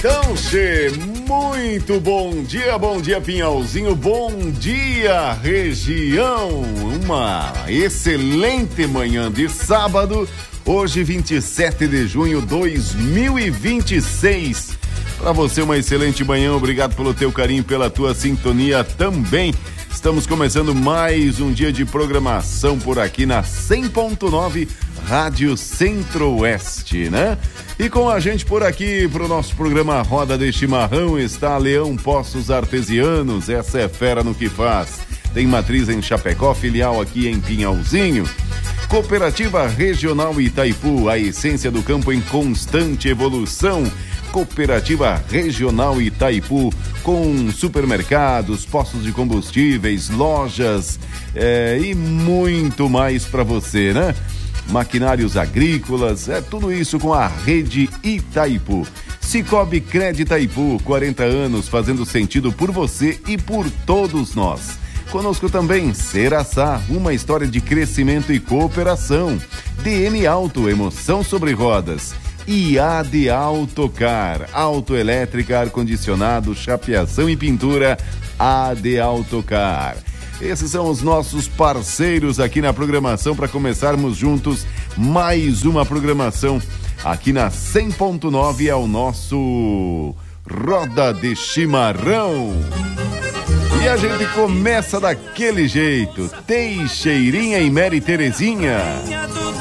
Então, Che, muito bom dia Pinhalzinho, bom dia região, uma excelente manhã de sábado, hoje 27 de junho de 2026, para você uma excelente manhã, obrigado pelo teu carinho, pela tua sintonia também. Estamos começando mais um dia de programação por aqui na 100.9 Rádio Centro-Oeste, né? E com a gente por aqui, pro nosso programa Roda de Chimarrão, está Leão Poços Artesianos, essa é fera no que faz. Tem matriz em Chapecó, filial aqui em Pinhalzinho. Cooperativa Regional Itaipu, a essência do campo em constante evolução. Cooperativa Regional Itaipu, com supermercados, postos de combustíveis, lojas e muito mais para você, né? Maquinários agrícolas, tudo isso com a rede Itaipu. Cicobi Crédito Itaipu, 40 anos fazendo sentido por você e por todos nós. Conosco também Ceraçá, uma história de crescimento e cooperação. DM Auto, emoção sobre rodas. IAD Autocar, autoelétrica, ar-condicionado, chapeação e pintura, AD Autocar. Esses são os nossos parceiros aqui na programação para começarmos juntos mais uma programação aqui na 100.9, é o nosso Roda de Chimarrão. E a gente começa daquele jeito, Teixeirinha e Mary Terezinha.